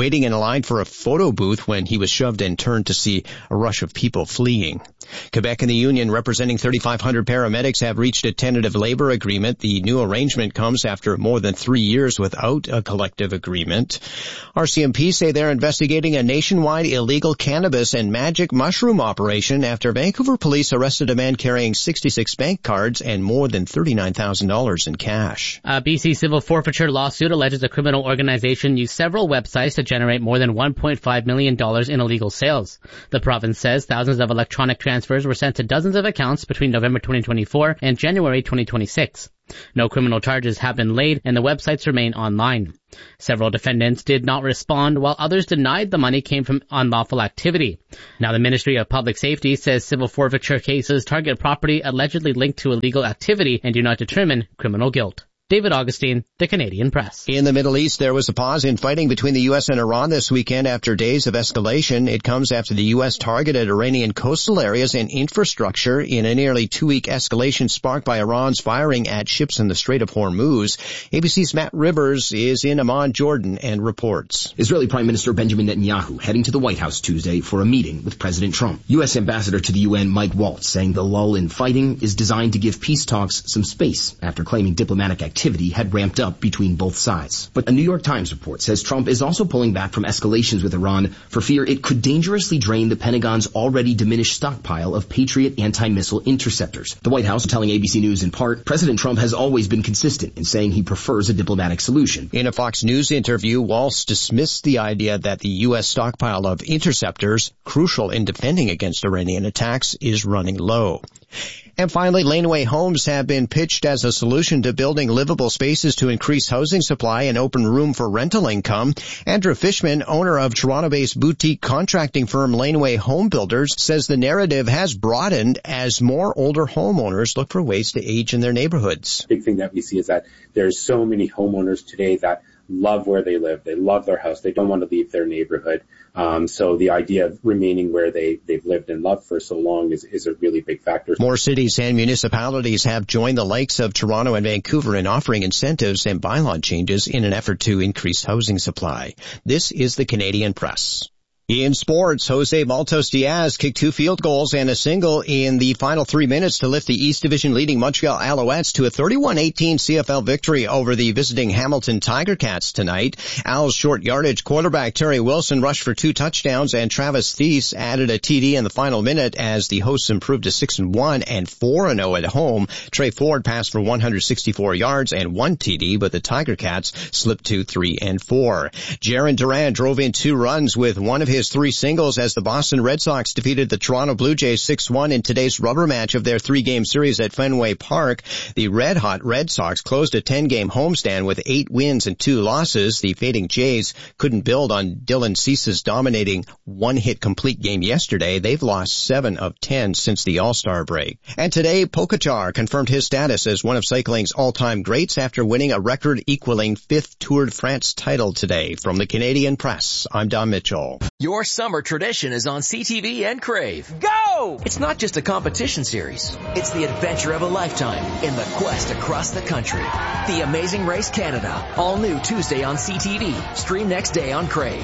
waiting in a line for a photo booth when he was shoved and turned to see a rush of people fleeing. Quebec and the union representing thirty-five hundred paramedics have reached a tentative labor agreement. The new arrangement comes after more than three years without a collective agreement. R C M P say they're investigating a nationwide illegal cannabis and magic mushroom operation after Vancouver police arrested a man carrying sixty-six bank cards and more than thirty-nine thousand dollars in cash. A B C civil forfeiture lawsuit alleges a criminal organization used several websites to generate more than one point five million dollars in illegal sales. The province says thousands of electronic transfers were sent to dozens of accounts between November twenty twenty-four and January twenty twenty-six. No criminal charges have been laid and the websites remain online. Several defendants did not respond while others denied the money came from unlawful activity. Now the Ministry of Public Safety says civil forfeiture cases target property allegedly linked to illegal activity and do not determine criminal guilt. David Augustine, The Canadian Press. In the Middle East, there was a pause in fighting between the U S and Iran this weekend after days of escalation. It comes after the U S targeted Iranian coastal areas and infrastructure in a nearly two-week escalation sparked by Iran's firing at ships in the Strait of Hormuz. A B C's Matt Rivers is in Amman, Jordan, and reports. Israeli Prime Minister Benjamin Netanyahu heading to the White House Tuesday for a meeting with President Trump. U S Ambassador to the U N Mike Waltz saying the lull in fighting is designed to give peace talks some space after claiming diplomatic activity had ramped up between both sides. But a New York Times report says Trump is also pulling back from escalations with Iran for fear it could dangerously drain the Pentagon's already diminished stockpile of Patriot anti-missile interceptors. The White House telling A B C News in part, President Trump has always been consistent in saying he prefers a diplomatic solution. In a Fox News interview, Waltz dismissed the idea that the U S stockpile of interceptors, crucial in defending against Iranian attacks, is running low. And finally, Laneway Homes have been pitched as a solution to building livable spaces to increase housing supply and open room for rental income. Andrew Fishman, owner of Toronto-based boutique contracting firm Laneway Home Builders, says the narrative has broadened as more older homeowners look for ways to age in their neighborhoods. The big thing that we see is that there's so many homeowners today that love where they live. They love their house. They don't want to leave their neighborhood. Um, so the idea of remaining where they, they've lived and loved for so long is, is a really big factor. More cities and municipalities have joined the likes of Toronto and Vancouver in offering incentives and bylaw changes in an effort to increase housing supply. This is the Canadian Press. In sports, Jose Maltos Diaz kicked two field goals and a single in the final three minutes to lift the East Division leading Montreal Alouettes to a thirty-one eighteen C F L victory over the visiting Hamilton Tiger Cats tonight. Al's short yardage quarterback Terry Wilson rushed for two touchdowns and Travis Thies added a T D in the final minute as the hosts improved to six and one and four and oh at home. Trey Ford passed for one hundred sixty-four yards and one T D, but the Tiger Cats slipped to three and four. Jarren Duran drove in two runs with one of his three singles as the Boston Red Sox defeated the Toronto Blue Jays six one in today's rubber match of their three-game series at Fenway Park. The red-hot Red Sox closed a ten-game homestand with eight wins and two losses. The fading Jays couldn't build on Dylan Cease's dominating one-hit complete game yesterday. They've lost seven of ten since the All-Star break. And today, Pogačar confirmed his status as one of cycling's all-time greats after winning a record-equaling fifth Tour de France title today. From the Canadian Press, I'm Don Mitchell. Your summer tradition is on C T V and Crave. Go! It's not just a competition series. It's the adventure of a lifetime in the quest across the country. The Amazing Race Canada. All new Tuesday on C T V. Stream next day on Crave.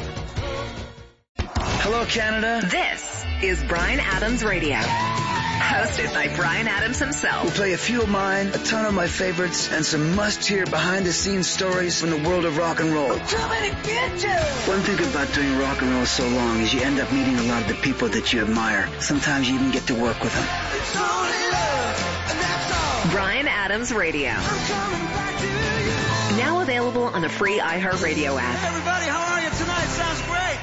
Hello, Canada. This is Bryan Adams Radio. Hosted by Bryan Adams himself. We'll play a few of mine, a ton of my favorites, and some must-hear behind-the-scenes stories from the world of rock and roll. I'm coming to get you! One thing about doing rock and roll so long is you end up meeting a lot of the people that you admire. Sometimes you even get to work with them. It's only love, and that's all. Bryan Adams Radio. I'm coming back to you. Now available on the free iHeartRadio app. Hey everybody, how are you tonight? Sounds great.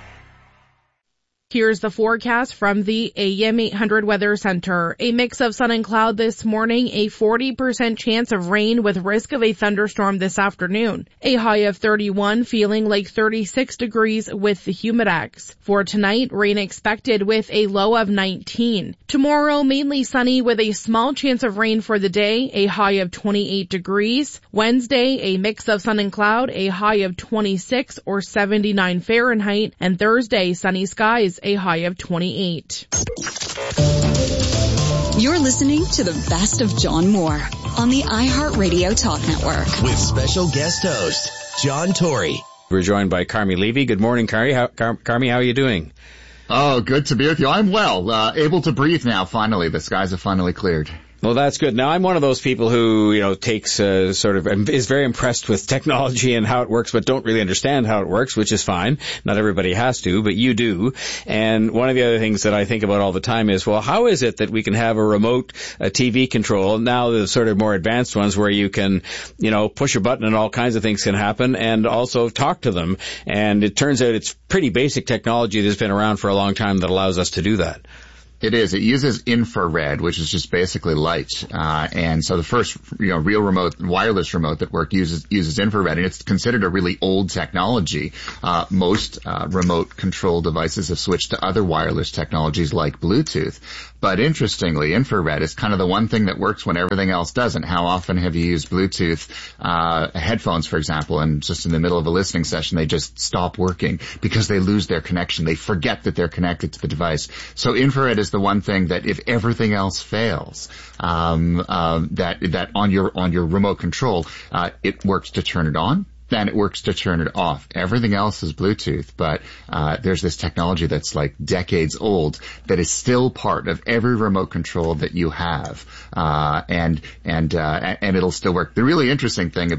Here's the forecast from the A M eight hundred Weather Center. A mix of sun and cloud this morning, a forty percent chance of rain with risk of a thunderstorm this afternoon. A high of thirty-one, feeling like thirty-six degrees with the humidex. For tonight, rain expected with a low of nineteen. Tomorrow, mainly sunny with a small chance of rain for the day, a high of twenty-eight degrees. Wednesday, a mix of sun and cloud, a high of twenty-six or seventy-nine Fahrenheit. And Thursday, sunny skies, a high of twenty-eight. You're listening to the best of John Moore on the iHeartRadio Talk Network. With special guest host, John Tory. We're joined by Carmi Levy. Good morning, Carmi. How, Car- Carmi, how are you doing? Oh, good to be with you. I'm well, uh, able to breathe now, finally. The skies have finally cleared. Well, that's good. Now, I'm one of those people who, you know, takes uh, sort of is very impressed with technology and how it works, but don't really understand how it works, which is fine. Not everybody has to, but you do. And one of the other things that I think about all the time is, well, how is it that we can have a remote uh, T V control, now the sort of more advanced ones where you can, you know, push a button and all kinds of things can happen, and also talk to them. And it turns out it's pretty basic technology that's been around for a long time that allows us to do that. It is. It uses infrared, which is just basically light. Uh, and so the first, you know, real remote, wireless remote that worked uses, uses infrared, and it's considered a really old technology. Uh, most, uh, remote control devices have switched to other wireless technologies like Bluetooth. But interestingly, infrared is kind of the one thing that works when everything else doesn't. How often have you used Bluetooth, uh, headphones, for example, and just in the middle of a listening session, they just stop working because they lose their connection. They forget that they're connected to the device. So infrared is the one thing that if everything else fails, um, uh, that, that on your, on your remote control, uh, it works to turn it on. Then it works to turn it off. Everything else is Bluetooth, but uh there's this technology that's like decades old that is still part of every remote control that you have, uh and and uh and it'll still work. The really interesting thing